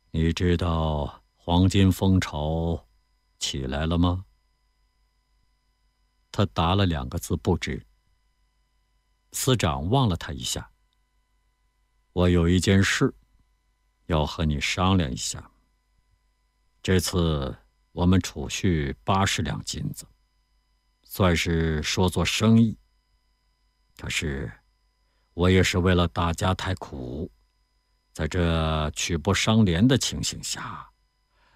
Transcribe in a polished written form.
你知道黄金蜂巢起来了吗？他答了2个字：不知。司长望了他一下。我有一件事要和你商量一下。这次我们储蓄80两金子，算是说做生意。可是我也是为了大家太苦，在这曲不伤廉的情形下，